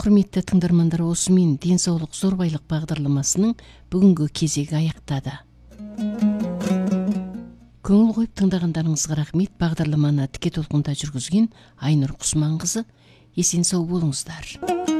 Құрметті тыңдармандар, осымен денсаулық зор байлық бағдарламасының бүгінгі кезегі аяқтады. Көңіл қойып тыңдағандарыңызға рахмет. Бағдарламаны тіке толқында жүргізген Айнұр Құсманқызы. Есен сау болыңыздар.